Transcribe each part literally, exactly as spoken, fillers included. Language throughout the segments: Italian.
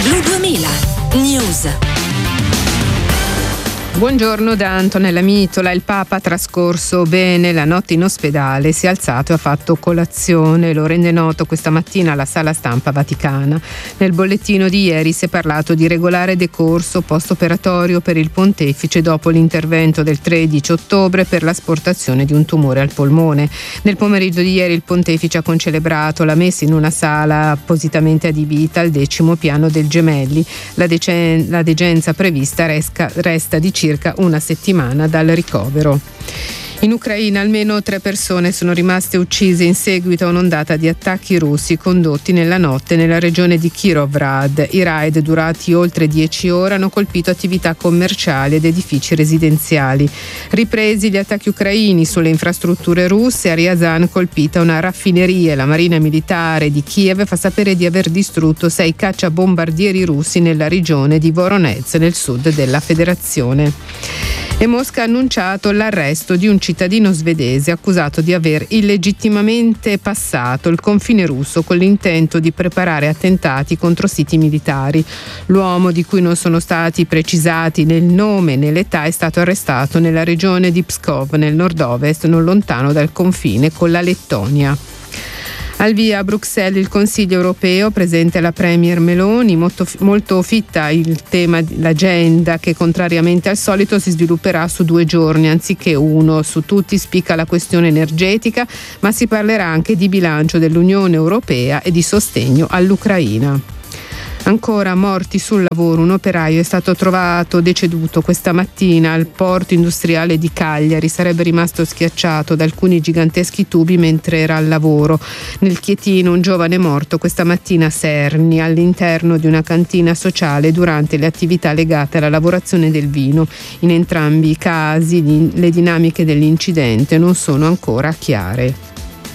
Blu duemila News. Buongiorno da Antonella Mitola. Il Papa ha trascorso bene la notte in ospedale, si è alzato e ha fatto colazione, lo rende noto questa mattina alla sala stampa vaticana. Nel bollettino di ieri si è parlato di regolare decorso post-operatorio per il pontefice dopo l'intervento del tredici ottobre per l'asportazione di un tumore al polmone. Nel pomeriggio di ieri il pontefice ha concelebrato la messa in una sala appositamente adibita al decimo piano del Gemelli. La, decen- la degenza prevista resca- resta di circa una settimana dal ricovero. In Ucraina almeno tre persone sono rimaste uccise in seguito a un'ondata di attacchi russi condotti nella notte nella regione di Kirovrad. I raid, durati oltre dieci ore, hanno colpito attività commerciali ed edifici residenziali. Ripresi gli attacchi ucraini sulle infrastrutture russe, a Ryazan colpita una raffineria e la marina militare di Kiev fa sapere di aver distrutto sei cacciabombardieri russi nella regione di Voronezh, nel sud della federazione. E Mosca ha annunciato l'arresto di un cittadino svedese accusato di aver illegittimamente passato il confine russo con l'intento di preparare attentati contro siti militari. L'uomo, di cui non sono stati precisati né il nome né l'età, è stato arrestato nella regione di Pskov, nel nord-ovest, non lontano dal confine con la Lettonia. Al via a Bruxelles il Consiglio europeo, presente la Premier Meloni, molto, molto fitta il tema, l'agenda che contrariamente al solito si svilupperà su due giorni anziché uno. Su tutti spicca la questione energetica, ma si parlerà anche di bilancio dell'Unione Europea e di sostegno all'Ucraina. Ancora morti sul lavoro, un operaio è stato trovato deceduto questa mattina al porto industriale di Cagliari, sarebbe rimasto schiacciato da alcuni giganteschi tubi mentre era al lavoro. Nel Chietino un giovane morto questa mattina a Serni, all'interno di una cantina sociale durante le attività legate alla lavorazione del vino. In entrambi i casi le dinamiche dell'incidente non sono ancora chiare.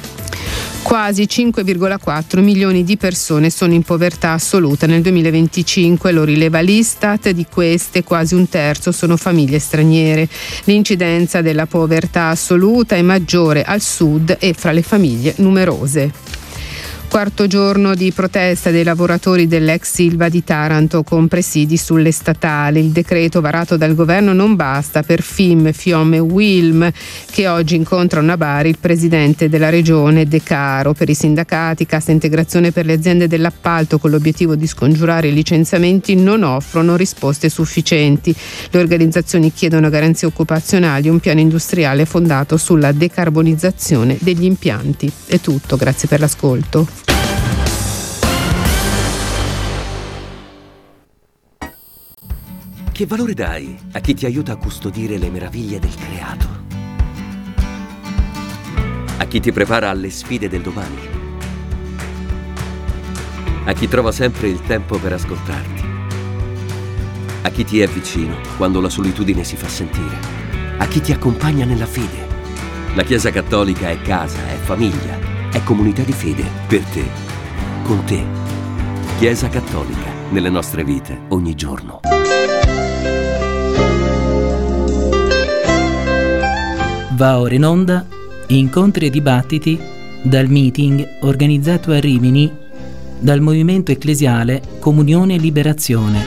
Quasi cinque virgola quattro milioni di persone sono in povertà assoluta nel duemilaventicinque, lo rileva l'Istat. Di queste quasi un terzo sono famiglie straniere. L'incidenza della povertà assoluta è maggiore al sud e fra le famiglie numerose. Quarto giorno di protesta dei lavoratori dell'ex Ilva di Taranto con presidi sulle statali. Il decreto varato dal governo non basta per F I M, FIOM e Wilm, che oggi incontrano a Bari il presidente della regione De Caro. Per i sindacati, Cassa Integrazione per le aziende dell'appalto, con l'obiettivo di scongiurare i licenziamenti, non offrono risposte sufficienti. Le organizzazioni chiedono garanzie occupazionali e un piano industriale fondato sulla decarbonizzazione degli impianti. È tutto, grazie per l'ascolto. Che valore dai a chi ti aiuta a custodire le meraviglie del creato? A chi ti prepara alle sfide del domani? A chi trova sempre il tempo per ascoltarti? A chi ti è vicino quando la solitudine si fa sentire? A chi ti accompagna nella fede? La Chiesa Cattolica è casa, è famiglia, è comunità di fede per te, con te. Chiesa Cattolica, nelle nostre vite, ogni giorno. Va ora in onda incontri e dibattiti dal meeting organizzato a Rimini dal Movimento Ecclesiale Comunione e Liberazione.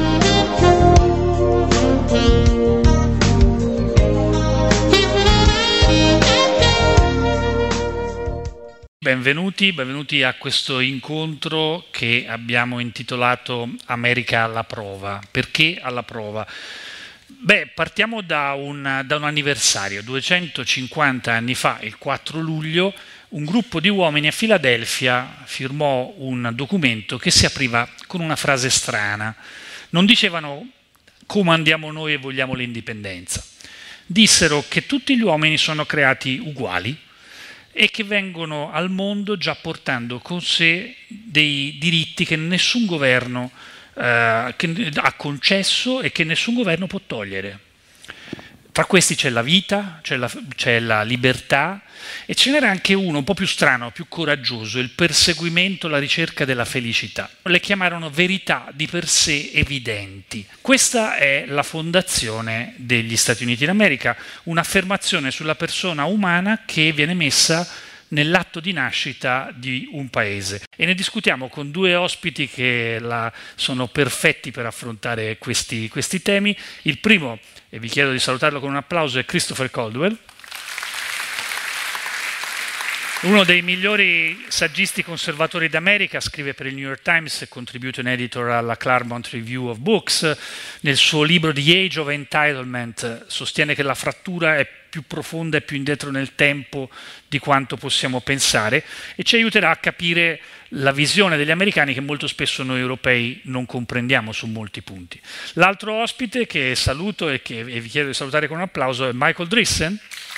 Benvenuti, benvenuti a questo incontro che abbiamo intitolato America alla prova. Perché alla prova? Beh, partiamo da un, da un anniversario. duecentocinquanta anni fa, il quattro luglio, un gruppo di uomini a Filadelfia firmò un documento che si apriva con una frase strana. Non dicevano comandiamo noi e vogliamo l'indipendenza. Dissero che tutti gli uomini sono creati uguali e che vengono al mondo già portando con sé dei diritti che nessun governo eh, che ha concesso e che nessun governo può togliere. Tra questi c'è la vita, c'è la, c'è la libertà e ce n'era anche uno un po' più strano, più coraggioso, il perseguimento, la ricerca della felicità. Le chiamarono verità di per sé evidenti. Questa è la fondazione degli Stati Uniti d'America, un'affermazione sulla persona umana che viene messa nell'atto di nascita di un paese. E ne discutiamo con due ospiti che la, sono perfetti per affrontare questi, questi temi. Il primo, e vi chiedo di salutarlo con un applauso, è Christopher Caldwell, uno dei migliori saggisti conservatori d'America, scrive per il New York Times e contributing editor alla Claremont Review of Books. Nel suo libro The Age of Entitlement sostiene che la frattura è più profonda e più indietro nel tempo di quanto possiamo pensare e ci aiuterà a capire la visione degli americani che molto spesso noi europei non comprendiamo su molti punti. L'altro ospite che saluto e che e vi chiedo di salutare con un applauso è Michael Drissen,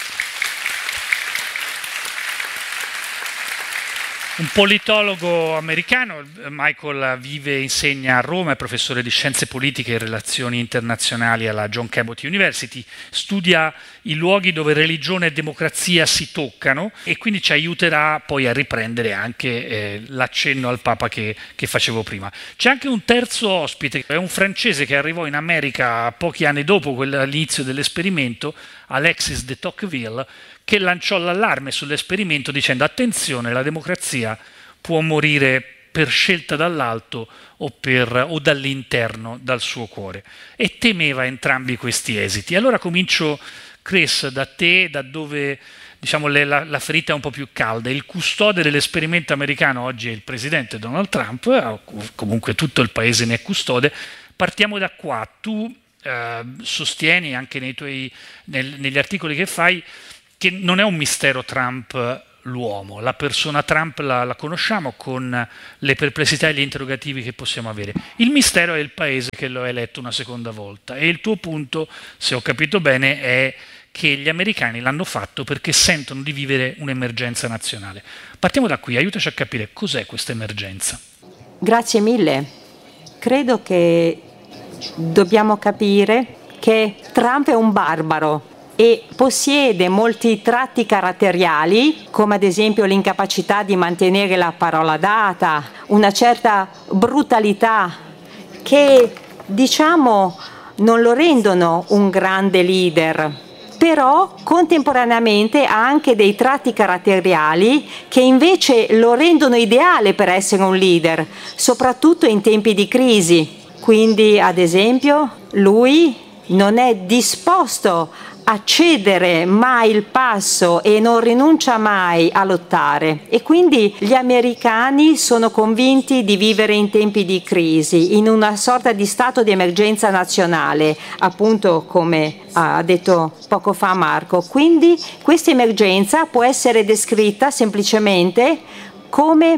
un politologo americano. Michael vive e insegna a Roma, è professore di scienze politiche e relazioni internazionali alla John Cabot University, studia i luoghi dove religione e democrazia si toccano e quindi ci aiuterà poi a riprendere anche eh, l'accenno al Papa che, che facevo prima. C'è anche un terzo ospite, è un francese che arrivò in America pochi anni dopo l'inizio dell'esperimento, Alexis de Tocqueville, che lanciò l'allarme sull'esperimento dicendo attenzione, la democrazia può morire per scelta dall'alto o, per, o dall'interno, dal suo cuore, e temeva entrambi questi esiti. Allora comincio, Chris, da te, da dove diciamo, le, la, la ferita è un po' più calda. Il custode dell'esperimento americano oggi è il presidente Donald Trump, o comunque tutto il paese ne è custode. Partiamo da qua. Tu eh, sostieni anche nei tuoi, nel, negli articoli che fai che non è un mistero Trump l'uomo, la persona Trump la, la conosciamo con le perplessità e gli interrogativi che possiamo avere. Il mistero è il paese che lo ha eletto una seconda volta e il tuo punto, se ho capito bene, è che gli americani l'hanno fatto perché sentono di vivere un'emergenza nazionale. Partiamo da qui, aiutaci a capire cos'è questa emergenza. Grazie mille. Credo che dobbiamo capire che Trump è un barbaro e possiede molti tratti caratteriali, come ad esempio l'incapacità di mantenere la parola data, una certa brutalità che, diciamo, non lo rendono un grande leader, però contemporaneamente ha anche dei tratti caratteriali che invece lo rendono ideale per essere un leader, soprattutto in tempi di crisi. Quindi, ad esempio, lui non è disposto a cedere mai il passo e non rinuncia mai a lottare, e quindi gli americani sono convinti di vivere in tempi di crisi, in una sorta di stato di emergenza nazionale, appunto come ha detto poco fa Marco. Quindi questa emergenza può essere descritta semplicemente come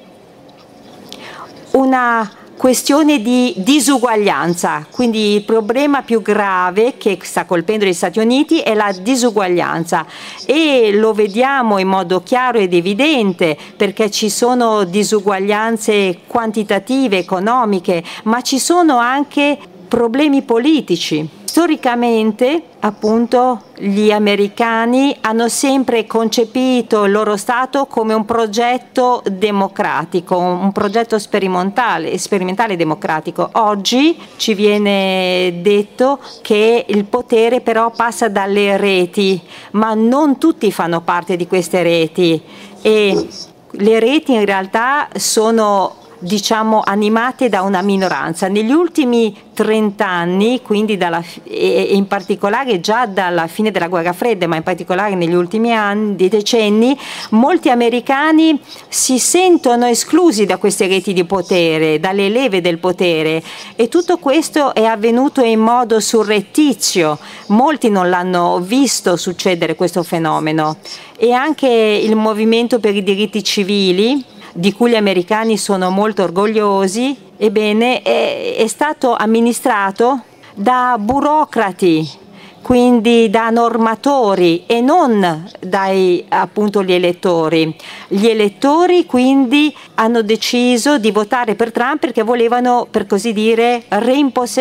una questione di disuguaglianza, quindi il problema più grave che sta colpendo gli Stati Uniti è la disuguaglianza, e lo vediamo in modo chiaro ed evidente perché ci sono disuguaglianze quantitative, economiche, ma ci sono anche problemi politici. Storicamente, appunto, gli americani hanno sempre concepito il loro Stato come un progetto democratico, un progetto sperimentale, sperimentale democratico. Oggi ci viene detto che il potere però passa dalle reti, ma non tutti fanno parte di queste reti, e le reti in realtà sono, diciamo, animate da una minoranza. Negli ultimi trent'anni, quindi dalla, e in particolare già dalla fine della guerra fredda, ma in particolare negli ultimi anni, dei decenni, molti americani si sentono esclusi da queste reti di potere, dalle leve del potere, e tutto questo è avvenuto in modo surrettizio. Molti non l'hanno visto succedere questo fenomeno, e anche il movimento per i diritti civili, di cui gli americani sono molto orgogliosi, ebbene è, è stato amministrato da burocrati, quindi da normatori, e non dai, appunto, gli elettori. Gli elettori quindi hanno deciso di votare per Trump perché volevano, per così dire,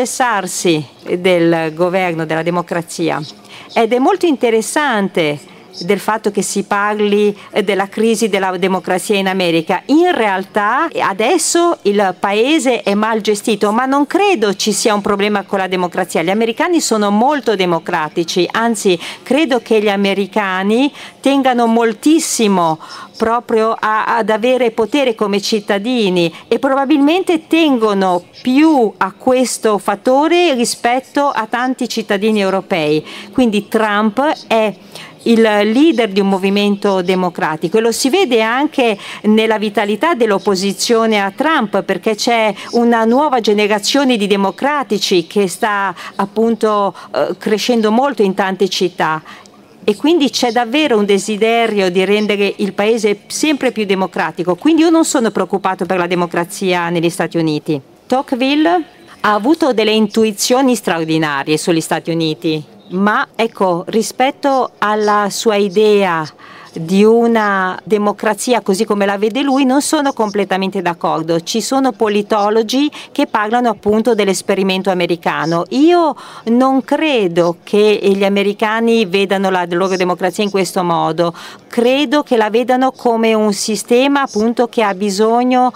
reimpossessarsi del governo, della democrazia. Ed è molto interessante del fatto che si parli della crisi della democrazia in America. In realtà adesso il paese è mal gestito, ma non credo ci sia un problema con la democrazia. Gli americani sono molto democratici, anzi credo che gli americani tengano moltissimo proprio a, ad avere potere come cittadini e probabilmente tengono più a questo fattore rispetto a tanti cittadini europei. Quindi Trump è il leader di un movimento democratico e lo si vede anche nella vitalità dell'opposizione a Trump, perché c'è una nuova generazione di democratici che sta appunto eh, crescendo molto in tante città. E quindi c'è davvero un desiderio di rendere il paese sempre più democratico. Quindi io non sono preoccupato per la democrazia negli Stati Uniti. Tocqueville ha avuto delle intuizioni straordinarie sugli Stati Uniti, ma ecco, rispetto alla sua idea di una democrazia così come la vede lui, non sono completamente d'accordo. Ci sono politologi che parlano appunto dell'esperimento americano. Io non credo che gli americani vedano la loro democrazia in questo modo. Credo che la vedano come un sistema appunto che ha bisogno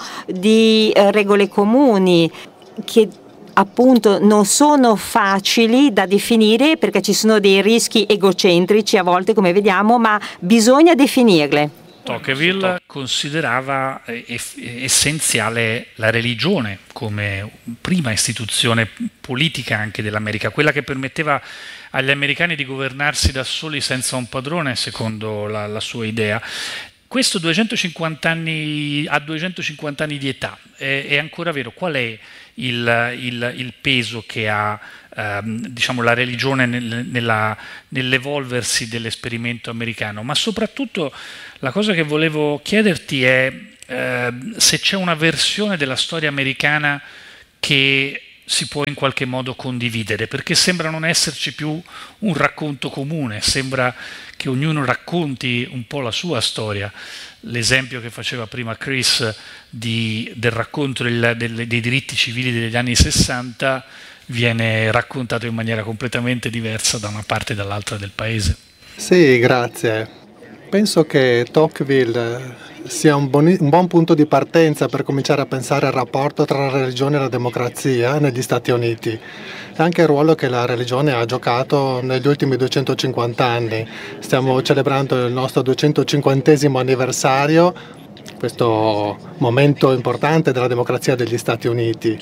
di eh, regole comuni, che appunto non sono facili da definire perché ci sono dei rischi egocentrici a volte, come vediamo, ma bisogna definirle. Tocqueville considerava essenziale la religione come prima istituzione politica anche dell'America, quella che permetteva agli americani di governarsi da soli senza un padrone, secondo la, la sua idea. Questo duecentocinquanta anni, a duecentocinquanta anni di età è, è ancora vero? Qual è il, il, il peso che ha ehm, diciamo, la religione nel, nella, nell'evolversi dell'esperimento americano? Ma soprattutto la cosa che volevo chiederti è eh, se c'è una versione della storia americana che si può in qualche modo condividere, perché sembra non esserci più un racconto comune, sembra che ognuno racconti un po' la sua storia. L'esempio che faceva prima Chris di, del racconto del, del, dei diritti civili degli anni sessanta viene raccontato in maniera completamente diversa da una parte e dall'altra del paese. Sì, grazie. Penso che Tocqueville sia un, buoni, un buon punto di partenza per cominciare a pensare al rapporto tra la religione e la democrazia negli Stati Uniti e anche il ruolo che la religione ha giocato negli ultimi duecentocinquanta anni. Stiamo celebrando il nostro duecentocinquantesimo anniversario, questo momento importante della democrazia degli Stati Uniti.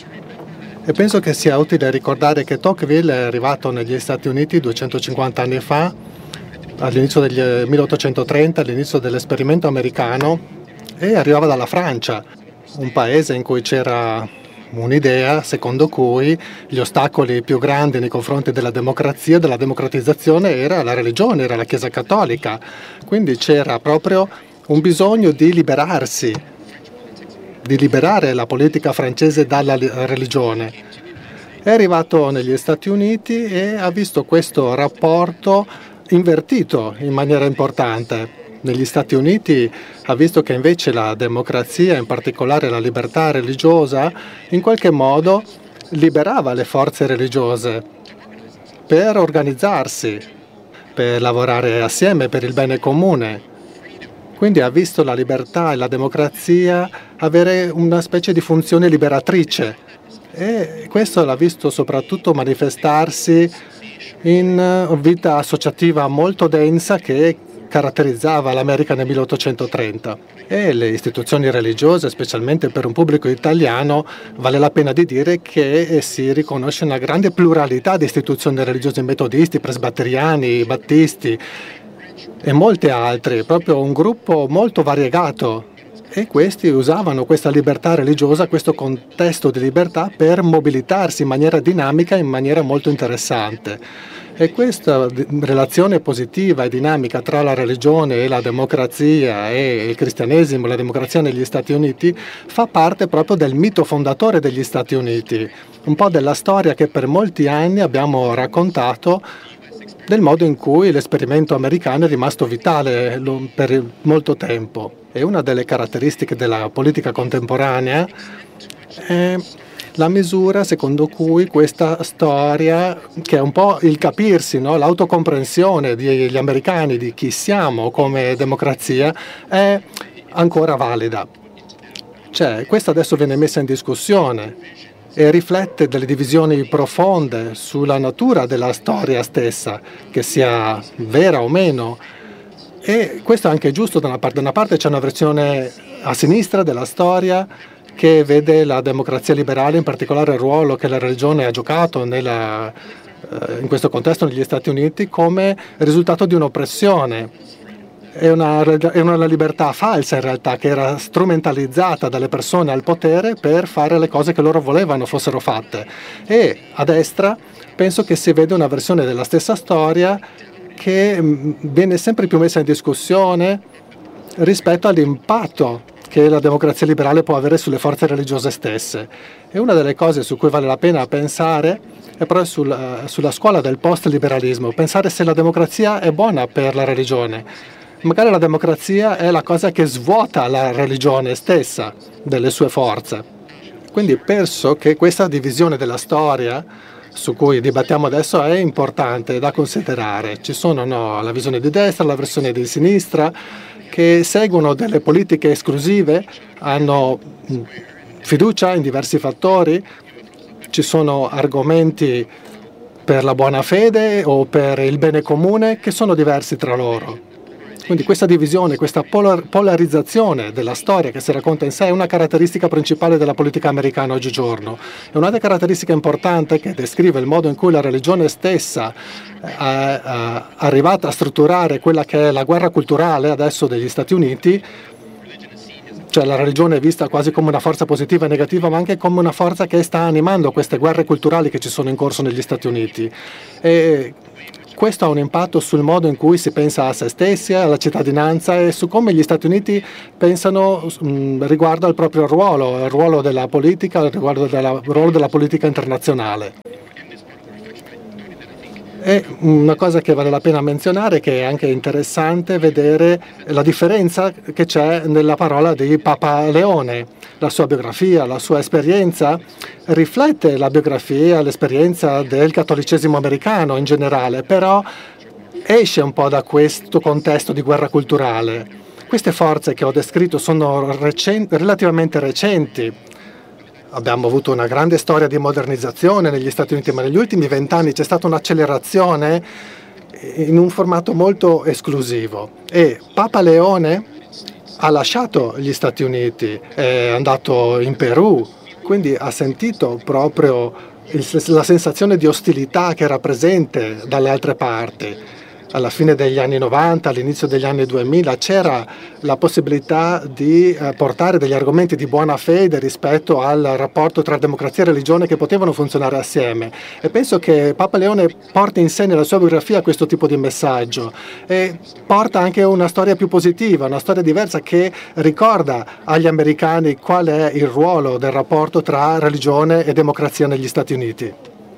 E penso che sia utile ricordare che Tocqueville è arrivato negli Stati Uniti duecentocinquanta anni fa, all'inizio del milleottocentotrenta, all'inizio dell'esperimento americano, e arrivava dalla Francia, un paese in cui c'era un'idea secondo cui gli ostacoli più grandi nei confronti della democrazia, della democratizzazione, era la religione, era la Chiesa cattolica. Quindi c'era proprio un bisogno di liberarsi, di liberare la politica francese dalla religione. È arrivato negli Stati Uniti e ha visto questo rapporto invertito in maniera importante. Negli Stati Uniti ha visto che invece la democrazia, in particolare la libertà religiosa, in qualche modo liberava le forze religiose per organizzarsi, per lavorare assieme per il bene comune. Quindi ha visto la libertà e la democrazia avere una specie di funzione liberatrice e questo l'ha visto soprattutto manifestarsi in vita associativa molto densa che caratterizzava l'America nel milleottocentotrenta. E le istituzioni religiose, specialmente per un pubblico italiano, vale la pena di dire che si riconosce una grande pluralità di istituzioni religiose, metodisti, presbiteriani, battisti e molte altre, proprio un gruppo molto variegato. E questi usavano questa libertà religiosa, questo contesto di libertà, per mobilitarsi in maniera dinamica, in maniera molto interessante. E questa relazione positiva e dinamica tra la religione e la democrazia e il cristianesimo, la democrazia negli Stati Uniti, fa parte proprio del mito fondatore degli Stati Uniti, un po' della storia che per molti anni abbiamo raccontato del modo in cui l'esperimento americano è rimasto vitale per molto tempo. E una delle caratteristiche della politica contemporanea è la misura secondo cui questa storia, che è un po' il capirsi, no? L'autocomprensione degli americani di chi siamo come democrazia, è ancora valida. Cioè, questa adesso viene messa in discussione e riflette delle divisioni profonde sulla natura della storia stessa, che sia vera o meno. E questo è anche giusto da una parte. Da una parte c'è una versione a sinistra della storia che vede la democrazia liberale, in particolare il ruolo che la religione ha giocato nella, eh, in questo contesto negli Stati Uniti, come risultato di un'oppressione. È una, è una libertà falsa in realtà, che era strumentalizzata dalle persone al potere per fare le cose che loro volevano fossero fatte. E a destra penso che si vede una versione della stessa storia che viene sempre più messa in discussione rispetto all'impatto che la democrazia liberale può avere sulle forze religiose stesse. E una delle cose su cui vale la pena pensare è proprio sul, sulla scuola del post-liberalismo, pensare se la democrazia è buona per la religione. Magari la democrazia è la cosa che svuota la religione stessa delle sue forze. Quindi penso che questa divisione della storia su cui dibattiamo adesso è importante da considerare. Ci sono no, la visione di destra, la versione di sinistra, che seguono delle politiche esclusive, hanno fiducia in diversi fattori, ci sono argomenti per la buona fede o per il bene comune che sono diversi tra loro. Quindi questa divisione, questa polar- polarizzazione della storia che si racconta in sé è una caratteristica principale della politica americana oggigiorno. È un'altra caratteristica importante che descrive il modo in cui la religione stessa è, è arrivata a strutturare quella che è la guerra culturale adesso degli Stati Uniti. Cioè la religione è vista quasi come una forza positiva e negativa, ma anche come una forza che sta animando queste guerre culturali che ci sono in corso negli Stati Uniti. E questo ha un impatto sul modo in cui si pensa a se stessi, alla cittadinanza e su come gli Stati Uniti pensano mh, riguardo al proprio ruolo, il ruolo della politica, il riguardo della, il ruolo della politica internazionale. E una cosa che vale la pena menzionare, che è anche interessante vedere la differenza che c'è nella parola di Papa Leone. La sua biografia, la sua esperienza riflette la biografia, l'esperienza del cattolicesimo americano in generale, però esce un po' da questo contesto di guerra culturale. Queste forze che ho descritto sono recenti, relativamente recenti. Abbiamo avuto una grande storia di modernizzazione negli Stati Uniti, ma negli ultimi vent'anni c'è stata un'accelerazione in un formato molto esclusivo. E Papa Leone ha lasciato gli Stati Uniti, è andato in Perù, quindi ha sentito proprio il, la sensazione di ostilità che era presente dalle altre parti. Alla fine degli anni novanta, all'inizio degli anni duemila, c'era la possibilità di eh, portare degli argomenti di buona fede rispetto al rapporto tra democrazia e religione che potevano funzionare assieme. E penso che Papa Leone porti in sé nella sua biografia questo tipo di messaggio e porta anche una storia più positiva, una storia diversa che ricorda agli americani qual è il ruolo del rapporto tra religione e democrazia negli Stati Uniti.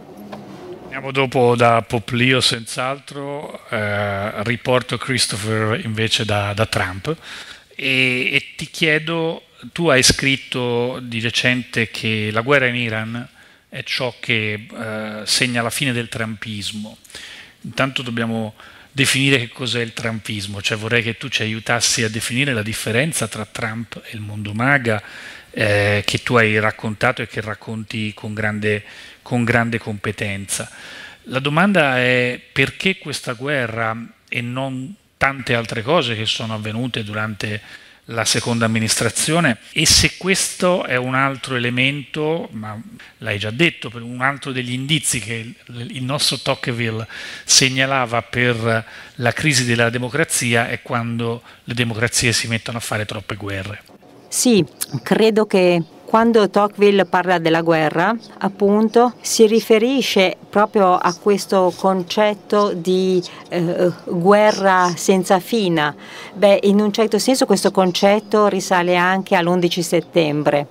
Andiamo dopo da Pope Leo senz'altro, eh, riporto Christopher invece da, da Trump e, e ti chiedo, tu hai scritto di recente che la guerra in Iran è ciò che eh, segna la fine del trumpismo. Intanto dobbiamo definire che cos'è il trumpismo, cioè vorrei che tu ci aiutassi a definire la differenza tra Trump e il mondo MAGA eh, che tu hai raccontato e che racconti con grande con grande competenza. La domanda è: perché questa guerra e non tante altre cose che sono avvenute durante la seconda amministrazione, e se questo è un altro elemento, ma l'hai già detto, un altro degli indizi che il nostro Tocqueville segnalava per la crisi della democrazia è quando le democrazie si mettono a fare troppe guerre. Sì, credo che quando Tocqueville parla della guerra, appunto, si riferisce proprio a questo concetto di eh, guerra senza fine. Beh, in un certo senso questo concetto risale anche all'undici settembre.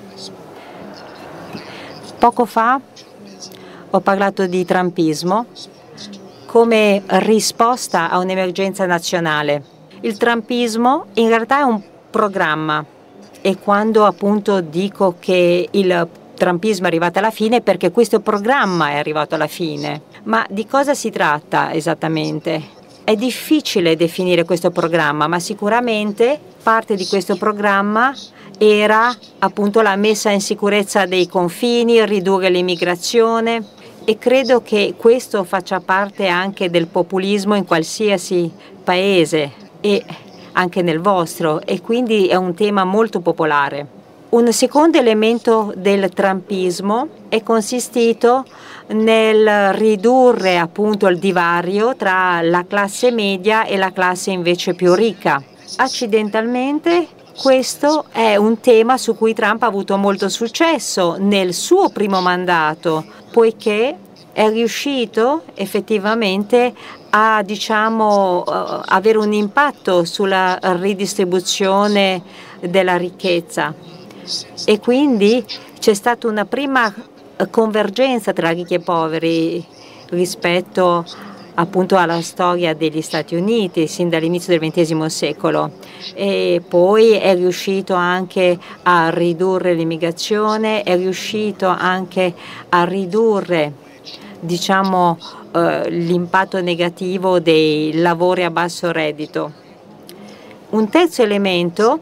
Poco fa ho parlato di trumpismo come risposta a un'emergenza nazionale. Il trumpismo in realtà è un programma. E quando appunto dico che il trumpismo è arrivato alla fine, perché questo programma è arrivato alla fine. Ma di cosa si tratta esattamente? È difficile definire questo programma, ma sicuramente parte di questo programma era appunto la messa in sicurezza dei confini, ridurre l'immigrazione, e credo che questo faccia parte anche del populismo in qualsiasi paese e anche nel vostro, e quindi è un tema molto popolare. Un secondo elemento del trumpismo è consistito nel ridurre appunto il divario tra la classe media e la classe invece più ricca. Accidentalmente questo è un tema su cui Trump ha avuto molto successo nel suo primo mandato, poiché è riuscito effettivamente a diciamo, avere un impatto sulla ridistribuzione della ricchezza, e quindi c'è stata una prima convergenza tra ricchi e poveri rispetto appunto alla storia degli Stati Uniti sin dall'inizio del ventesimo secolo, e poi è riuscito anche a ridurre l'immigrazione, è riuscito anche a ridurre diciamo eh, l'impatto negativo dei lavori a basso reddito. Un terzo elemento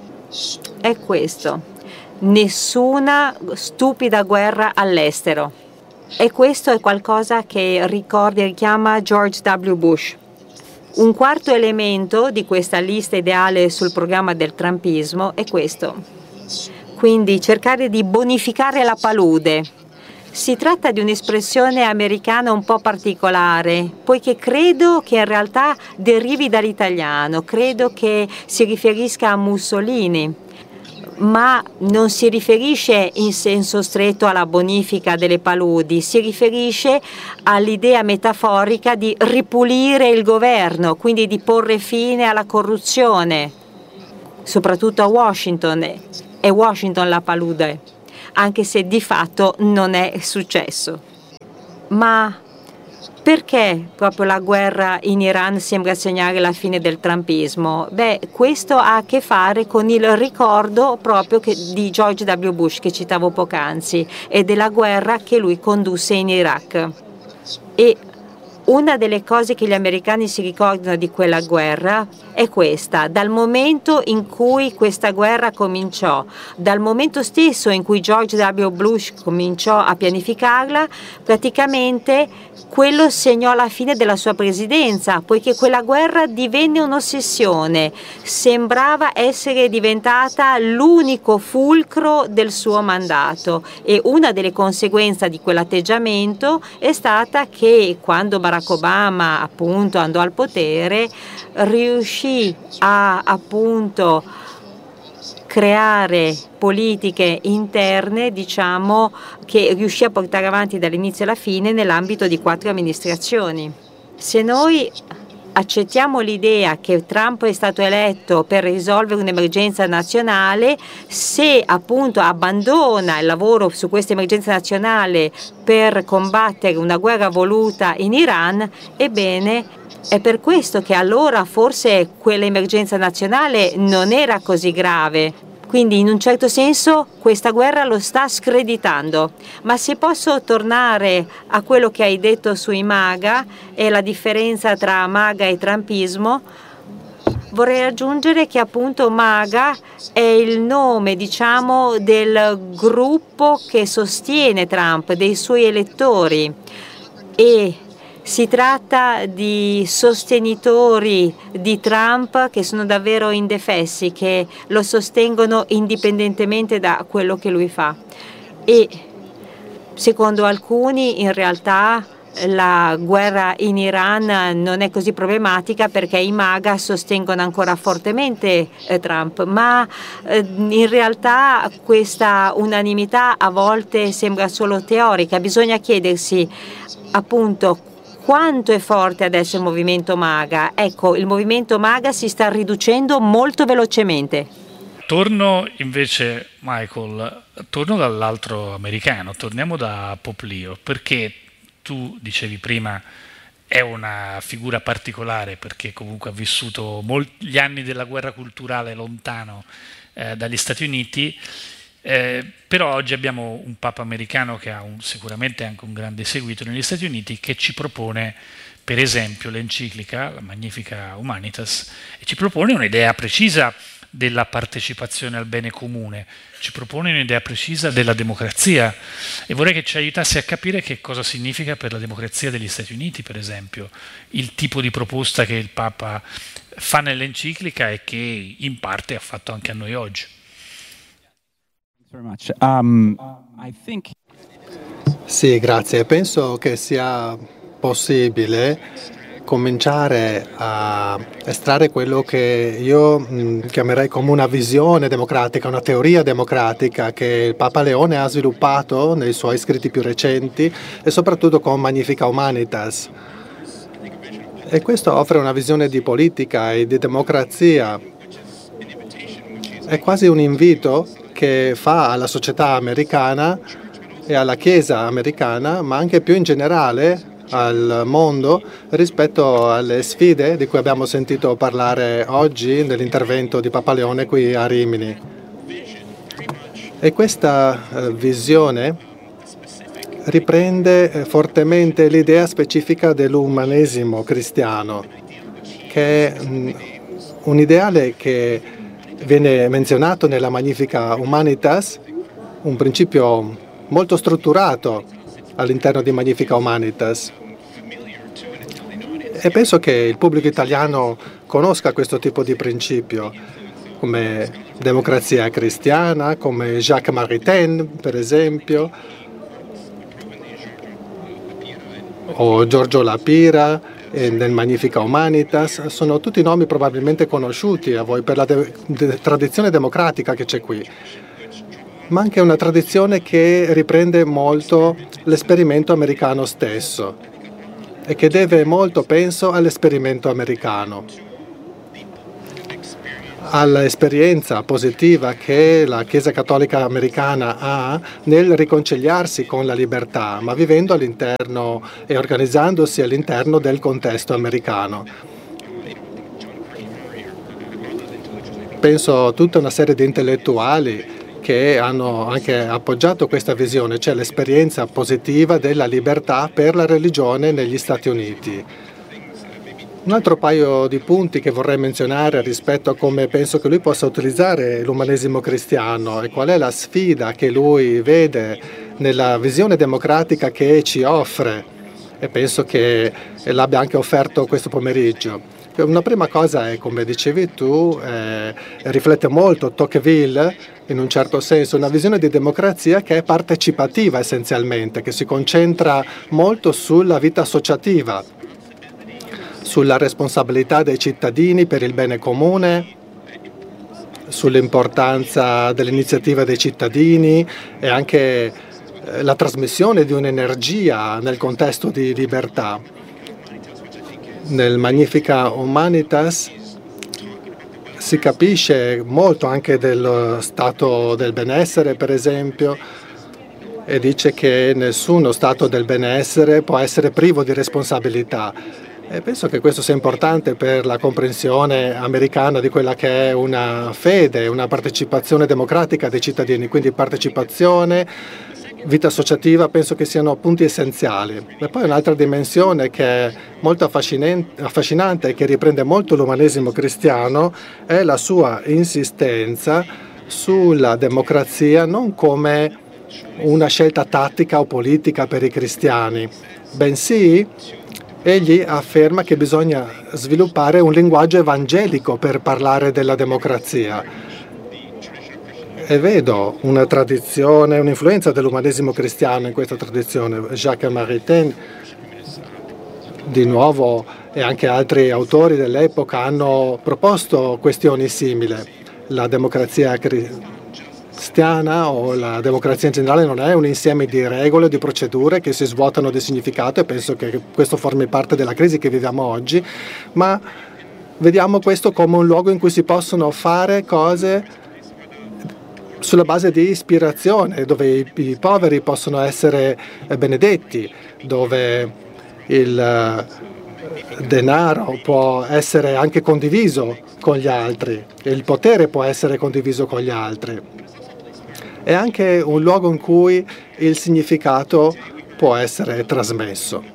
è questo: nessuna stupida guerra all'estero. E questo è qualcosa che ricorda e richiama George W. Bush. Un quarto elemento di questa lista ideale sul programma del trumpismo è questo: quindi cercare di bonificare la palude. Si tratta di un'espressione americana un po' particolare, poiché credo che in realtà derivi dall'italiano, credo che si riferisca a Mussolini, ma non si riferisce in senso stretto alla bonifica delle paludi, si riferisce all'idea metaforica di ripulire il governo, quindi di porre fine alla corruzione, soprattutto a Washington. È Washington la palude, anche se di fatto non è successo. Ma perché proprio la guerra in Iran sembra segnare la fine del trumpismo? Beh, questo ha a che fare con il ricordo proprio che, di George W. Bush che citavo poc'anzi, e della guerra che lui condusse in Iraq. E una delle cose che gli americani si ricordano di quella guerra è questa: dal momento in cui questa guerra cominciò, dal momento stesso in cui George W. Bush cominciò a pianificarla, praticamente quello segnò la fine della sua presidenza, poiché quella guerra divenne un'ossessione, sembrava essere diventata l'unico fulcro del suo mandato, e una delle conseguenze di quell'atteggiamento è stata che quando Barack Obama appunto andò al potere riuscì a appunto creare politiche interne, diciamo, che riuscì a portare avanti dall'inizio alla fine nell'ambito di quattro amministrazioni. Se noi accettiamo l'idea che Trump è stato eletto per risolvere un'emergenza nazionale, se appunto abbandona il lavoro su questa emergenza nazionale per combattere una guerra voluta in Iran, ebbene è per questo che allora forse quell'emergenza nazionale non era così grave. Quindi in un certo senso questa guerra lo sta screditando. Ma se posso tornare a quello che hai detto sui MAGA e la differenza tra MAGA e trumpismo, vorrei aggiungere che appunto MAGA è il nome, diciamo, del gruppo che sostiene Trump, dei suoi elettori, e si tratta di sostenitori di Trump che sono davvero indefessi, che lo sostengono indipendentemente da quello che lui fa. E secondo alcuni in realtà la guerra in Iran non è così problematica perché i MAGA sostengono ancora fortemente eh, Trump, ma eh, in realtà questa unanimità a volte sembra solo teorica. Bisogna chiedersi appunto quanto è forte adesso il movimento MAGA. Ecco, il movimento MAGA si sta riducendo molto velocemente. Torno invece, Michael, torno dall'altro americano, torniamo da Poplio, perché tu dicevi prima è una figura particolare perché comunque ha vissuto molti, gli anni della guerra culturale lontano eh, dagli Stati Uniti, Eh, però oggi abbiamo un Papa americano che ha un, sicuramente anche un grande seguito negli Stati Uniti, che ci propone per esempio l'enciclica, la Magnificat Humanitas, e ci propone un'idea precisa della partecipazione al bene comune, ci propone un'idea precisa della democrazia, e vorrei che ci aiutasse a capire che cosa significa per la democrazia degli Stati Uniti, per esempio, il tipo di proposta che il Papa fa nell'enciclica e che in parte ha fatto anche a noi oggi. Um, sì, grazie. Penso che sia possibile cominciare a estrarre quello che io mh, chiamerei come una visione democratica, una teoria democratica che il Papa Leone ha sviluppato nei suoi scritti più recenti e soprattutto con Magnificat Humanitas. E questo offre una visione di politica e di democrazia. È quasi un invito che fa alla società americana e alla Chiesa americana, ma anche più in generale al mondo, rispetto alle sfide di cui abbiamo sentito parlare oggi nell'intervento di Papa Leone qui a Rimini. E questa eh, visione riprende eh, fortemente l'idea specifica dell'umanesimo cristiano, che è mh, un ideale che viene menzionato nella Magnificat Humanitas, un principio molto strutturato all'interno di Magnificat Humanitas. E penso che il pubblico italiano conosca questo tipo di principio, come democrazia cristiana, come Jacques Maritain, per esempio, o Giorgio Lapira nel Magnificat Humanitas. Sono tutti nomi probabilmente conosciuti a voi per la de- de- tradizione democratica che c'è qui, ma anche una tradizione che riprende molto l'esperimento americano stesso e che deve molto, penso, all'esperimento americano, all'esperienza positiva che la Chiesa Cattolica americana ha nel riconciliarsi con la libertà, ma vivendo all'interno e organizzandosi all'interno del contesto americano. Penso a tutta una serie di intellettuali che hanno anche appoggiato questa visione, cioè l'esperienza positiva della libertà per la religione negli Stati Uniti. Un altro paio di punti che vorrei menzionare rispetto a come penso che lui possa utilizzare l'umanesimo cristiano e qual è la sfida che lui vede nella visione democratica che ci offre, e penso che l'abbia anche offerto questo pomeriggio. Una prima cosa è, come dicevi tu, eh, riflette molto Tocqueville, in un certo senso, una visione di democrazia che è partecipativa essenzialmente, che si concentra molto sulla vita associativa, sulla responsabilità dei cittadini per il bene comune, sull'importanza dell'iniziativa dei cittadini e anche la trasmissione di un'energia nel contesto di libertà. Nel Magnificat Humanitas si capisce molto anche dello stato del benessere, per esempio, e dice che nessuno stato del benessere può essere privo di responsabilità. E penso che questo sia importante per la comprensione americana di quella che è una fede, una partecipazione democratica dei cittadini, quindi partecipazione, vita associativa, penso che siano punti essenziali. E poi un'altra dimensione che è molto affascinante e che riprende molto l'umanesimo cristiano è la sua insistenza sulla democrazia non come una scelta tattica o politica per i cristiani, bensì egli afferma che bisogna sviluppare un linguaggio evangelico per parlare della democrazia. E vedo una tradizione, un'influenza dell'umanesimo cristiano in questa tradizione. Jacques Maritain, di nuovo, e anche altri autori dell'epoca hanno proposto questioni simili. La democrazia cristiana o la democrazia in generale non è un insieme di regole o di procedure che si svuotano di significato, e penso che questo formi parte della crisi che viviamo oggi, ma vediamo questo come un luogo in cui si possono fare cose sulla base di ispirazione, dove i, i poveri possono essere benedetti, dove il denaro può essere anche condiviso con gli altri e il potere può essere condiviso con gli altri. è anche un luogo in cui il significato può essere trasmesso.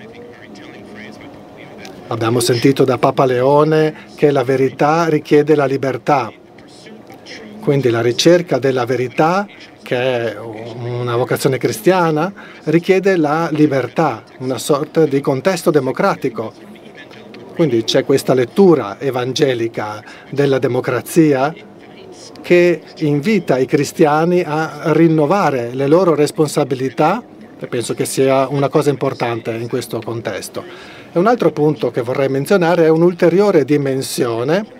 Abbiamo sentito da Papa Leone che la verità richiede la libertà, quindi la ricerca della verità, che è una vocazione cristiana, richiede la libertà, una sorta di contesto democratico. Quindi c'è questa lettura evangelica della democrazia che invita i cristiani a rinnovare le loro responsabilità, e penso che sia una cosa importante in questo contesto. E un altro punto che vorrei menzionare è un'ulteriore dimensione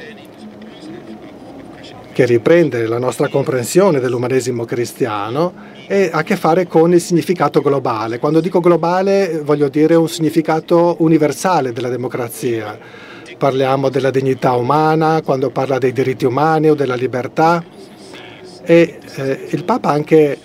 che riprende la nostra comprensione dell'umanesimo cristiano e ha a che fare con il significato globale. Quando dico globale voglio dire un significato universale della democrazia. Parliamo della dignità umana, quando parla dei diritti umani o della libertà. E eh, il Papa anche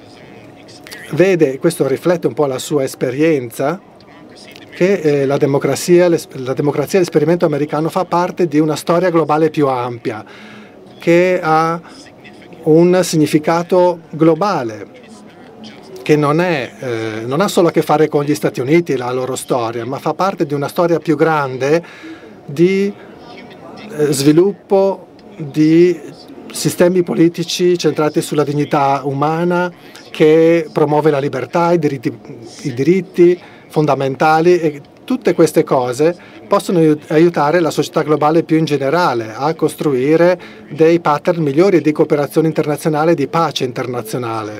vede, questo riflette un po' la sua esperienza, che eh, la democrazia, la democrazia, l'esperimento americano fa parte di una storia globale più ampia, che ha un significato globale, che non, è, eh, non ha solo a che fare con gli Stati Uniti e la loro storia, ma fa parte di una storia più grande di eh, sviluppo di sistemi politici centrati sulla dignità umana, che promuove la libertà, i diritti, i diritti fondamentali, e tutte queste cose possono aiutare la società globale più in generale a costruire dei pattern migliori di cooperazione internazionale e di pace internazionale.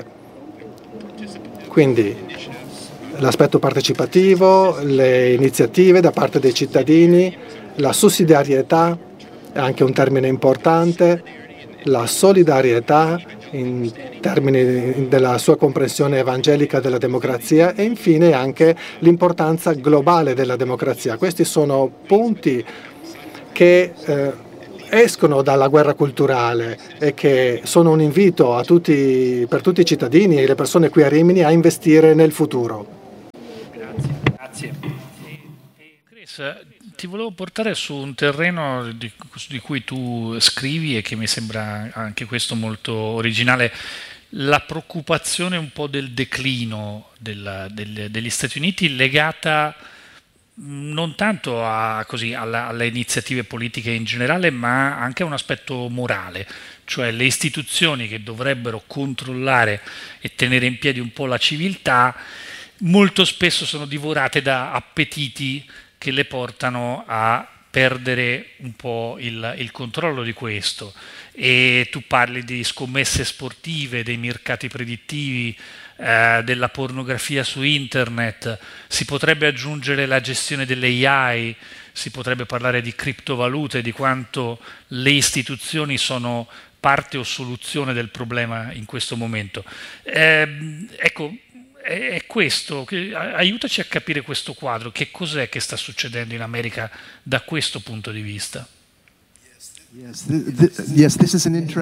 Quindi l'aspetto partecipativo, le iniziative da parte dei cittadini, la sussidiarietà è anche un termine importante, la solidarietà in termini della sua comprensione evangelica della democrazia e infine anche l'importanza globale della democrazia. Questi sono punti che eh, escono dalla guerra culturale e che sono un invito a tutti, per tutti i cittadini e le persone qui a Rimini a investire nel futuro. Grazie. Grazie. Chris, ti volevo portare su un terreno di, di cui tu scrivi e che mi sembra anche questo molto originale, la preoccupazione un po' del declino della, del, degli Stati Uniti legata non tanto a, così, alla, alle iniziative politiche in generale, ma anche a un aspetto morale, cioè le istituzioni che dovrebbero controllare e tenere in piedi un po' la civiltà molto spesso sono divorate da appetiti che le portano a perdere un po' il, il controllo di questo. E tu parli di scommesse sportive, dei mercati predittivi, eh, della pornografia su internet, si potrebbe aggiungere la gestione delle A I, si potrebbe parlare di criptovalute, di quanto le istituzioni sono parte o soluzione del problema in questo momento. Eh, ecco, è questo, che, aiutaci a capire questo quadro, che cos'è che sta succedendo in America da questo punto di vista. Yes, th- th- yes, this is an inter-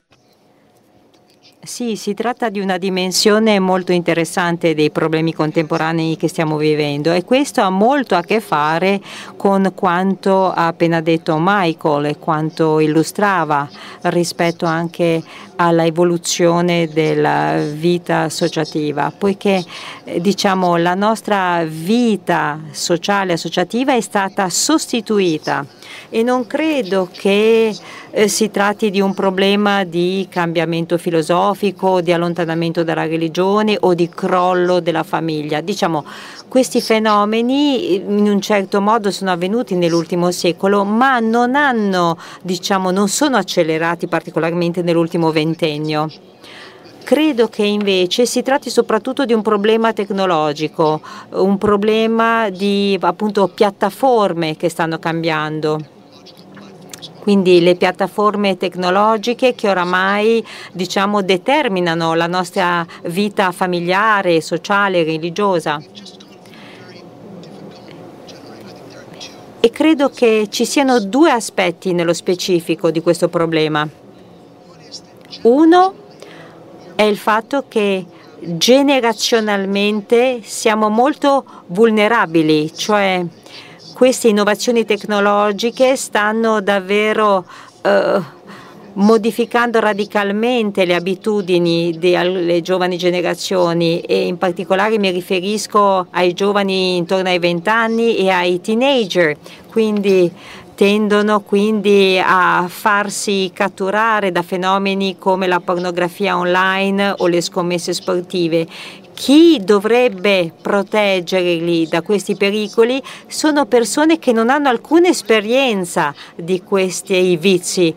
Sì, si tratta di una dimensione molto interessante dei problemi contemporanei che stiamo vivendo e questo ha molto a che fare con quanto ha appena detto Michael e quanto illustrava rispetto anche alla evoluzione della vita associativa, poiché eh, diciamo la nostra vita sociale associativa è stata sostituita e non credo che eh, si tratti di un problema di cambiamento filosofico, di allontanamento dalla religione o di crollo della famiglia. Diciamo, questi fenomeni in un certo modo sono avvenuti nell'ultimo secolo, ma non hanno, diciamo, non sono accelerati particolarmente nell'ultimo ventennio. Credo che invece si tratti soprattutto di un problema tecnologico, un problema di appunto piattaforme che stanno cambiando. Quindi le piattaforme tecnologiche che oramai diciamo determinano la nostra vita familiare, sociale, religiosa. E credo che ci siano due aspetti nello specifico di questo problema. Uno è il fatto che generazionalmente siamo molto vulnerabili, cioè queste innovazioni tecnologiche stanno davvero eh, modificando radicalmente le abitudini delle giovani generazioni, e in particolare mi riferisco ai giovani intorno ai venti anni e ai teenager, quindi tendono quindi a farsi catturare da fenomeni come la pornografia online o le scommesse sportive. Chi dovrebbe proteggerli da questi pericoli sono persone che non hanno alcuna esperienza di questi vizi.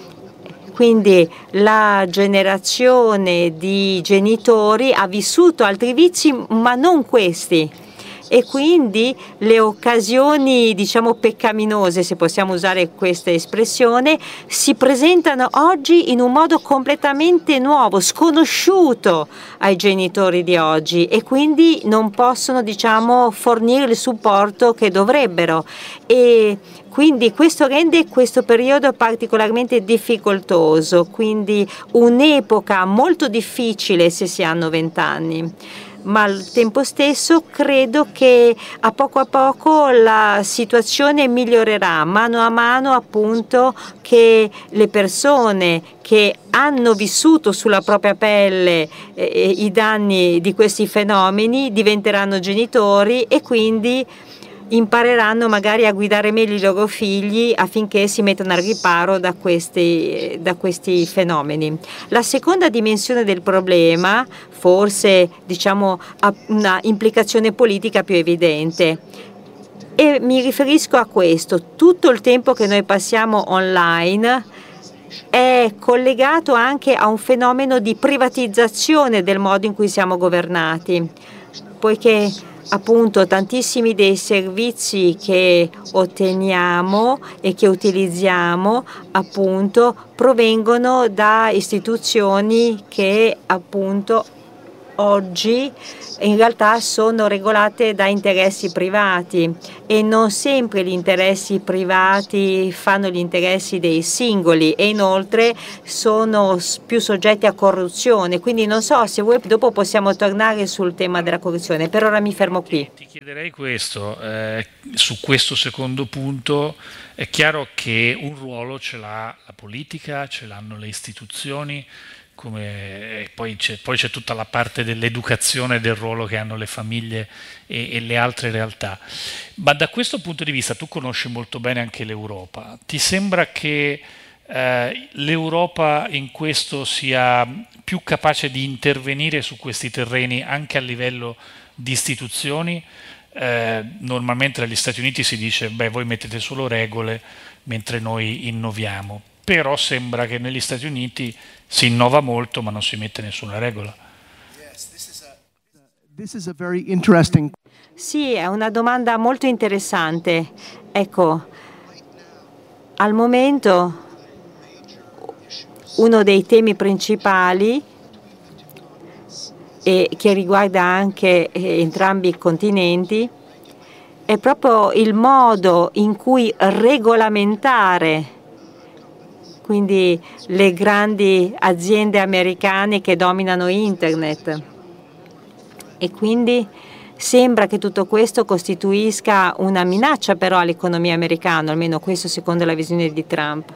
Quindi la generazione di genitori ha vissuto altri vizi, ma non questi. E quindi le occasioni, diciamo, peccaminose, se possiamo usare questa espressione, si presentano oggi in un modo completamente nuovo, sconosciuto ai genitori di oggi, e quindi non possono, diciamo, fornire il supporto che dovrebbero. E quindi questo rende questo periodo particolarmente difficoltoso, quindi un'epoca molto difficile se si hanno vent'anni. Ma al tempo stesso credo che a poco a poco la situazione migliorerà, mano a mano appunto che le persone che hanno vissuto sulla propria pelle eh, i danni di questi fenomeni diventeranno genitori e quindi impareranno magari a guidare meglio i loro figli affinché si mettano al riparo da questi, da questi fenomeni. La seconda dimensione del problema, forse diciamo ha una implicazione politica più evidente, e mi riferisco a questo: tutto il tempo che noi passiamo online è collegato anche a un fenomeno di privatizzazione del modo in cui siamo governati, poiché appunto tantissimi dei servizi che otteniamo e che utilizziamo appunto provengono da istituzioni che appunto oggi in realtà sono regolate da interessi privati, e non sempre gli interessi privati fanno gli interessi dei singoli, e inoltre sono più soggetti a corruzione. Quindi non so se voi dopo possiamo tornare sul tema della corruzione. Per ora mi fermo qui. Ti chiederei questo, eh, su questo secondo punto è chiaro che un ruolo ce l'ha la politica, ce l'hanno le istituzioni, come poi c'è, poi c'è tutta la parte dell'educazione, del ruolo che hanno le famiglie e, e le altre realtà. Ma da questo punto di vista tu conosci molto bene anche l'Europa. Ti sembra che eh, l'Europa in questo sia più capace di intervenire su questi terreni anche a livello di istituzioni? Eh, normalmente dagli Stati Uniti si dice beh, voi mettete solo regole mentre noi innoviamo, però sembra che negli Stati Uniti si innova molto ma non si mette nessuna regola. Sì, è una domanda molto interessante. Ecco, al momento uno dei temi principali, e che riguarda anche entrambi i continenti, è proprio il modo in cui regolamentare quindi le grandi aziende americane che dominano Internet. E quindi sembra che tutto questo costituisca una minaccia però all'economia americana, almeno questo secondo la visione di Trump.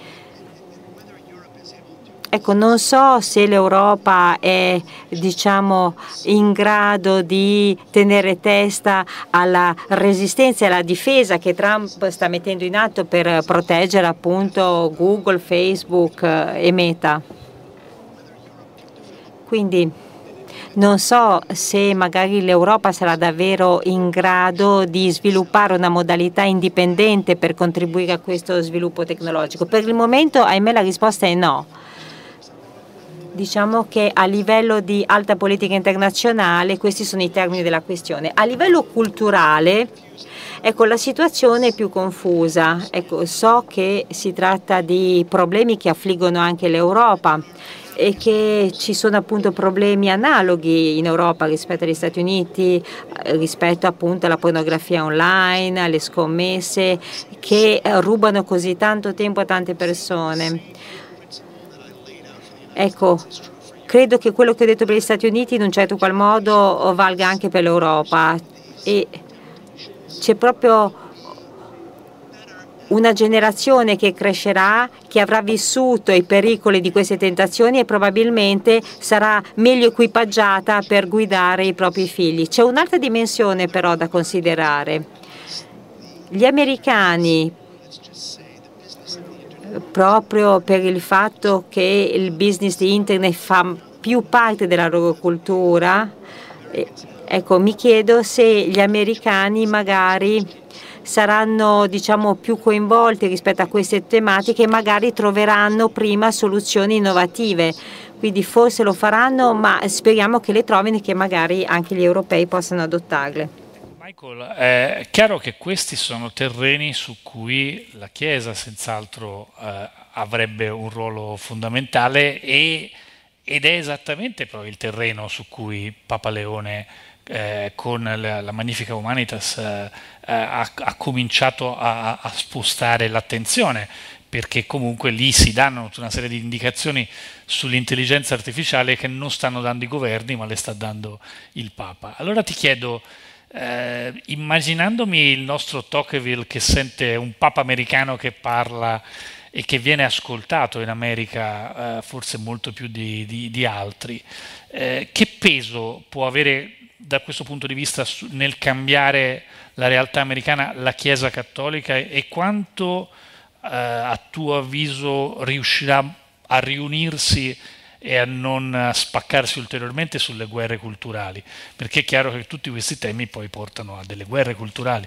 Ecco, non so se l'Europa è, diciamo, in grado di tenere testa alla resistenza e alla difesa che Trump sta mettendo in atto per proteggere appunto Google, Facebook e Meta. Quindi non so se magari l'Europa sarà davvero in grado di sviluppare una modalità indipendente per contribuire a questo sviluppo tecnologico. Per il momento, ahimè, la risposta è no. Diciamo che a livello di alta politica internazionale questi sono i termini della questione. A livello culturale, ecco, la situazione è più confusa. Ecco, so che si tratta di problemi che affliggono anche l'Europa e che ci sono appunto problemi analoghi in Europa rispetto agli Stati Uniti, rispetto appunto alla pornografia online, alle scommesse che rubano così tanto tempo a tante persone. Ecco, credo che quello che ho detto per gli Stati Uniti in un certo qual modo valga anche per l'Europa, e c'è proprio una generazione che crescerà, che avrà vissuto i pericoli di queste tentazioni e probabilmente sarà meglio equipaggiata per guidare i propri figli. C'è un'altra dimensione però da considerare. Gli americani, proprio per il fatto che il business di Internet fa più parte della loro cultura, ecco, mi chiedo se gli americani magari saranno, diciamo, più coinvolti rispetto a queste tematiche e magari troveranno prima soluzioni innovative. Quindi forse lo faranno, ma speriamo che le trovino e che magari anche gli europei possano adottarle. Michael, è chiaro che questi sono terreni su cui la Chiesa senz'altro eh, avrebbe un ruolo fondamentale e, ed è esattamente proprio il terreno su cui Papa Leone Eh, con la, la Magnificat Humanitas eh, ha, ha cominciato a, a spostare l'attenzione, perché comunque lì si danno tutta una serie di indicazioni sull'intelligenza artificiale che non stanno dando i governi ma le sta dando il Papa. Allora ti chiedo, eh, immaginandomi il nostro Tocqueville che sente un Papa americano che parla e che viene ascoltato in America eh, forse molto più di, di, di altri, eh, che peso può avere da questo punto di vista nel cambiare la realtà americana la Chiesa cattolica e quanto eh, a tuo avviso riuscirà a riunirsi e a non spaccarsi ulteriormente sulle guerre culturali? Perché è chiaro che tutti questi temi poi portano a delle guerre culturali.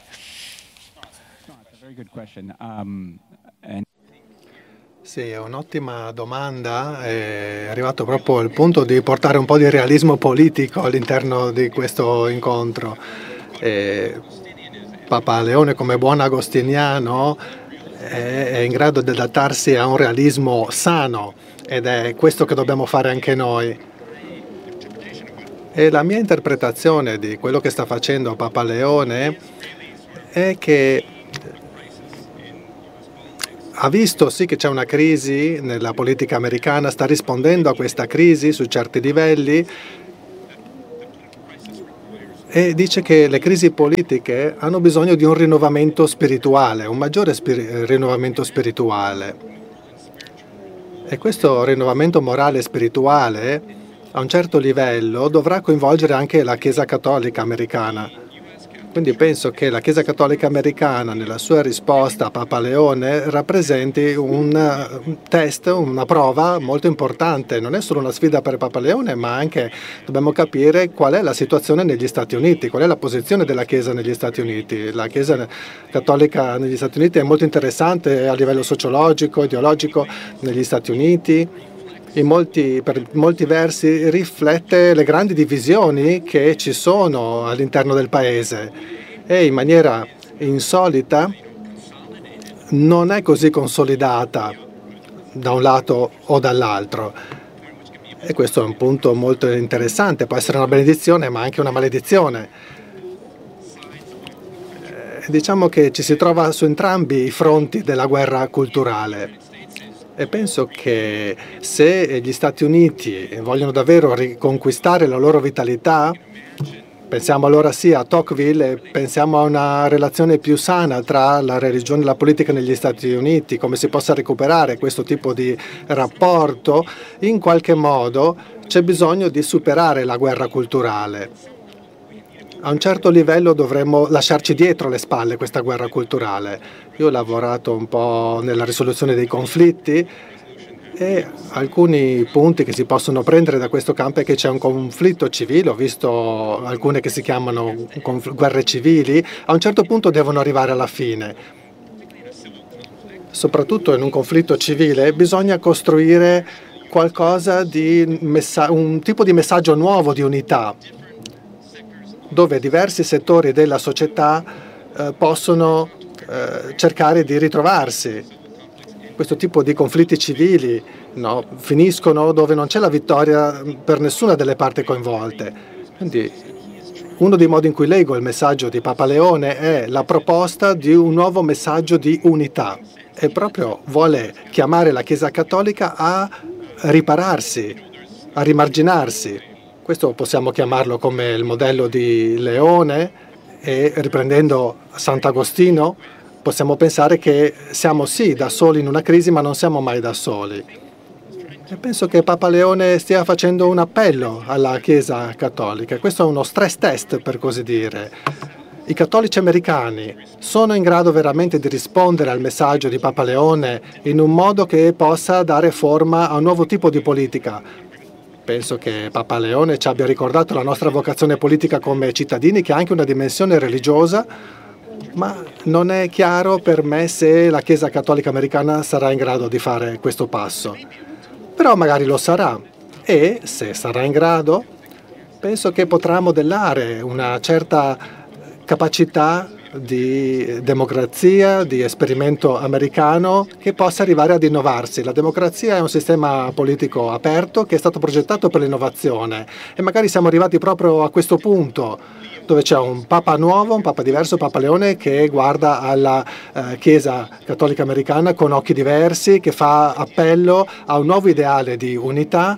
Sì, è un'ottima domanda, è arrivato proprio il punto di portare un po' di realismo politico all'interno di questo incontro. E Papa Leone, come buon agostiniano, è in grado di adattarsi a un realismo sano ed è questo che dobbiamo fare anche noi. E la mia interpretazione di quello che sta facendo Papa Leone è che ha visto sì che c'è una crisi nella politica americana, sta rispondendo a questa crisi su certi livelli e dice che le crisi politiche hanno bisogno di un rinnovamento spirituale, un maggiore spir- rinnovamento spirituale. E questo rinnovamento morale e spirituale a un certo livello dovrà coinvolgere anche la Chiesa cattolica americana. Quindi penso che la Chiesa cattolica americana nella sua risposta a Papa Leone rappresenti un test, una prova molto importante. Non è solo una sfida per Papa Leone, ma anche dobbiamo capire qual è la situazione negli Stati Uniti, qual è la posizione della Chiesa negli Stati Uniti. La Chiesa cattolica negli Stati Uniti è molto interessante a livello sociologico, ideologico negli Stati Uniti. In molti, per molti versi riflette le grandi divisioni che ci sono all'interno del paese e in maniera insolita non è così consolidata da un lato o dall'altro. E questo è un punto molto interessante, può essere una benedizione ma anche una maledizione. Eh, diciamo che ci si trova su entrambi i fronti della guerra culturale. E penso che se gli Stati Uniti vogliono davvero riconquistare la loro vitalità, pensiamo allora sì a Tocqueville e pensiamo a una relazione più sana tra la religione e la politica negli Stati Uniti, come si possa recuperare questo tipo di rapporto, in qualche modo c'è bisogno di superare la guerra culturale. A un certo livello dovremmo lasciarci dietro le spalle questa guerra culturale. Io ho lavorato un po' nella risoluzione dei conflitti e alcuni punti che si possono prendere da questo campo è che c'è un conflitto civile, ho visto alcune che si chiamano guerre civili, a un certo punto devono arrivare alla fine. Soprattutto in un conflitto civile bisogna costruire qualcosa di messa- un tipo di messaggio nuovo di unità, dove diversi settori della società eh, possono eh, cercare di ritrovarsi. Questo tipo di conflitti civili no, finiscono dove non c'è la vittoria per nessuna delle parti coinvolte. Quindi uno dei modi in cui leggo il messaggio di Papa Leone è la proposta di un nuovo messaggio di unità e proprio vuole chiamare la Chiesa cattolica a ripararsi, a rimarginarsi. Questo possiamo chiamarlo come il modello di Leone e riprendendo Sant'Agostino, possiamo pensare che siamo sì da soli in una crisi, ma non siamo mai da soli. E penso che Papa Leone stia facendo un appello alla Chiesa cattolica. Questo è uno stress test, per così dire. I cattolici americani sono in grado veramente di rispondere al messaggio di Papa Leone in un modo che possa dare forma a un nuovo tipo di politica. Penso che Papa Leone ci abbia ricordato la nostra vocazione politica come cittadini, che ha anche una dimensione religiosa, ma non è chiaro per me se la Chiesa cattolica americana sarà in grado di fare questo passo. Però magari lo sarà, e se sarà in grado, penso che potrà modellare una certa capacità di democrazia, di esperimento americano che possa arrivare ad innovarsi. La democrazia è un sistema politico aperto che è stato progettato per l'innovazione e magari siamo arrivati proprio a questo punto dove c'è un Papa nuovo, un Papa diverso, Papa Leone, che guarda alla eh, Chiesa cattolica americana con occhi diversi, che fa appello a un nuovo ideale di unità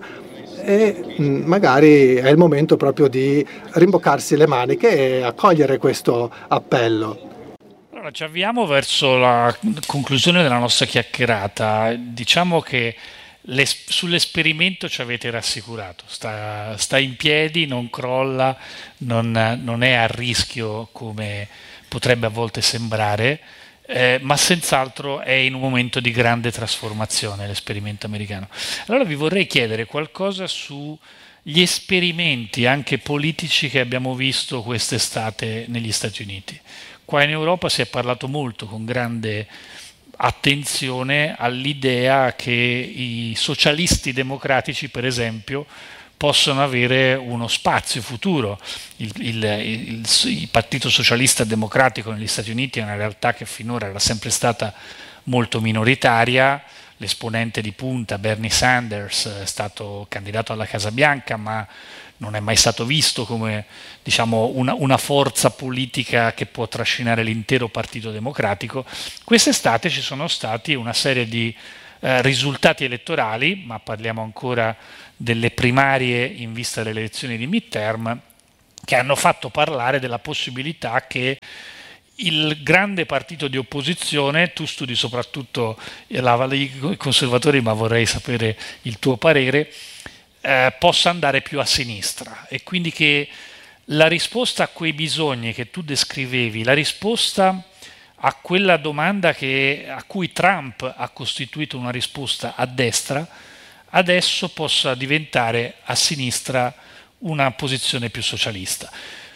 e mh, magari è il momento proprio di rimboccarsi le maniche e accogliere questo appello. Allora, ci avviamo verso la conclusione della nostra chiacchierata. Diciamo che l'es- sull'esperimento ci avete rassicurato, sta, sta in piedi, non crolla, non, non è a rischio come potrebbe a volte sembrare, eh, ma senz'altro è in un momento di grande trasformazione l'esperimento americano. Allora vi vorrei chiedere qualcosa sugli esperimenti anche politici che abbiamo visto quest'estate negli Stati Uniti. Qua in Europa si è parlato molto con grande attenzione all'idea che i socialisti democratici, per esempio, possono avere uno spazio futuro. Il, il, il, il Partito Socialista Democratico negli Stati Uniti è una realtà che finora era sempre stata molto minoritaria. L'esponente di punta, Bernie Sanders, è stato candidato alla Casa Bianca, ma non è mai stato visto come, diciamo, una, una forza politica che può trascinare l'intero Partito Democratico. Quest'estate ci sono stati una serie di eh, risultati elettorali, ma parliamo ancora delle primarie in vista delle elezioni di midterm, che hanno fatto parlare della possibilità che il grande partito di opposizione, tu studi soprattutto la, i conservatori, ma vorrei sapere il tuo parere, eh, possa andare più a sinistra, e quindi che la risposta a quei bisogni che tu descrivevi, la risposta a quella domanda che, a cui Trump ha costituito una risposta a destra, adesso possa diventare a sinistra una posizione più socialista.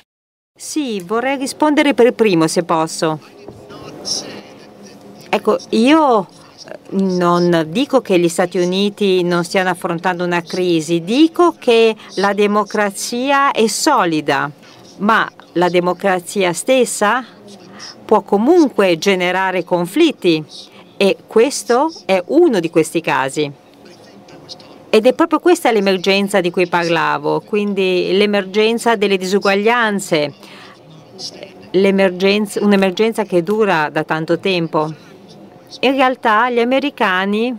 Sì, vorrei rispondere per primo, se posso. Ecco, io non dico che gli Stati Uniti non stiano affrontando una crisi, dico che la democrazia è solida, ma la democrazia stessa può comunque generare conflitti, e questo è uno di questi casi. Ed è proprio questa l'emergenza di cui parlavo, quindi l'emergenza delle disuguaglianze, l'emergenza, un'emergenza che dura da tanto tempo. In realtà gli americani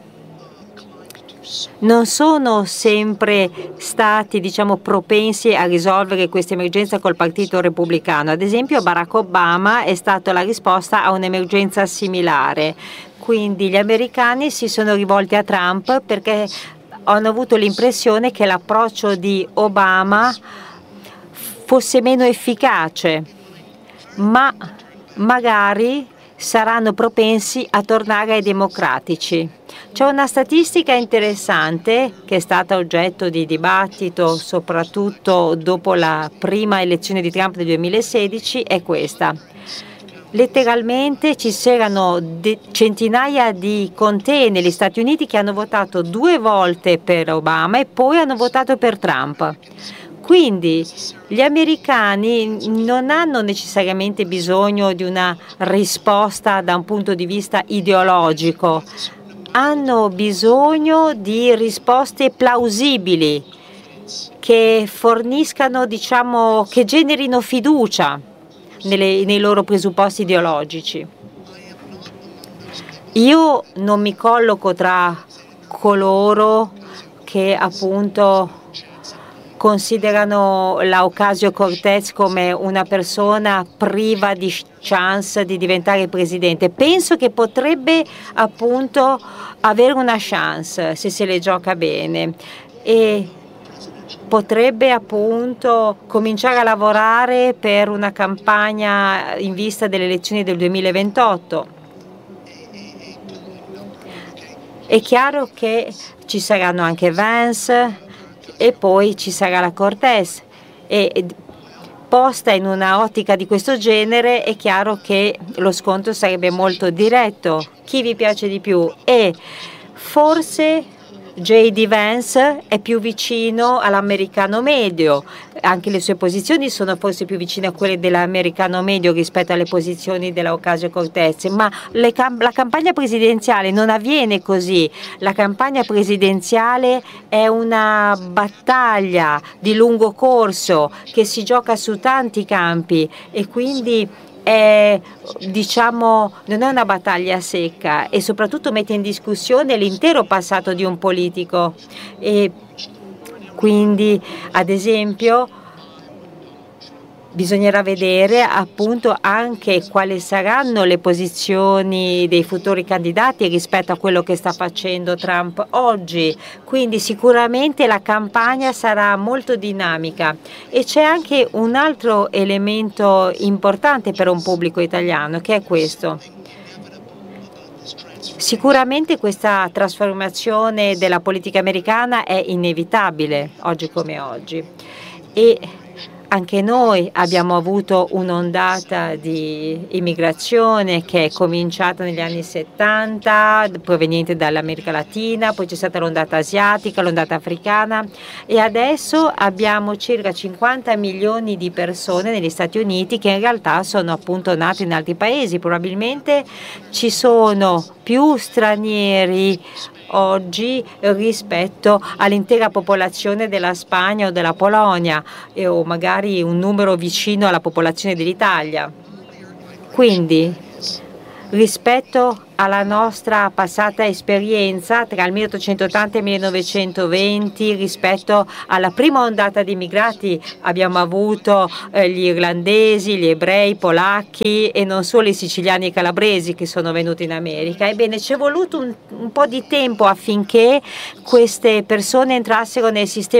non sono sempre stati, diciamo, propensi a risolvere questa emergenza col Partito Repubblicano. Ad esempio Barack Obama è stata la risposta a un'emergenza similare. Quindi gli americani si sono rivolti a Trump perché hanno avuto l'impressione che l'approccio di Obama fosse meno efficace, ma magari saranno propensi a tornare ai democratici. C'è una statistica interessante che è stata oggetto di dibattito soprattutto dopo la prima elezione di Trump del duemilasedici, è questa. Letteralmente ci c'erano centinaia di contee negli Stati Uniti che hanno votato due volte per Obama e poi hanno votato per Trump. Quindi gli americani non hanno necessariamente bisogno di una risposta da un punto di vista ideologico, hanno bisogno di risposte plausibili che forniscano, diciamo, che generino fiducia Nelle, nei loro presupposti ideologici. Io non mi colloco tra coloro che appunto considerano la Ocasio-Cortez come una persona priva di chance di diventare presidente. Penso che potrebbe appunto avere una chance se se le gioca bene e potrebbe appunto cominciare a lavorare per una campagna in vista delle elezioni del duemilaventotto. È chiaro che ci saranno anche Vance e poi ci sarà la Cortez, e posta in una ottica di questo genere è chiaro che lo scontro sarebbe molto diretto. Chi vi piace di più? E forse J D. Vance è più vicino all'americano medio, anche le sue posizioni sono forse più vicine a quelle dell'americano medio rispetto alle posizioni della Ocasio-Cortez, ma le cam- la campagna presidenziale non avviene così. La campagna presidenziale è una battaglia di lungo corso che si gioca su tanti campi e quindi È, diciamo, non è una battaglia secca e soprattutto mette in discussione l'intero passato di un politico e quindi ad esempio bisognerà vedere appunto anche quali saranno le posizioni dei futuri candidati rispetto a quello che sta facendo Trump oggi, quindi sicuramente la campagna sarà molto dinamica e c'è anche un altro elemento importante per un pubblico italiano che è questo. Sicuramente questa trasformazione della politica americana è inevitabile oggi come oggi e anche noi abbiamo avuto un'ondata di immigrazione che è cominciata negli anni settanta, proveniente dall'America Latina, poi c'è stata l'ondata asiatica, l'ondata africana e adesso abbiamo circa cinquanta milioni di persone negli Stati Uniti che in realtà sono appunto nate in altri paesi. Probabilmente ci sono più stranieri oggi rispetto all'intera popolazione della Spagna o della Polonia e, o magari un numero vicino alla popolazione dell'Italia. Quindi rispetto alla nostra passata esperienza tra il milleottocentottanta e il millenovecentoventi, rispetto alla prima ondata di immigrati abbiamo avuto eh, gli irlandesi, gli ebrei, i polacchi e non solo i siciliani e i calabresi che sono venuti in America. Ebbene, ci è voluto un, un po' di tempo affinché queste persone entrassero nel sistema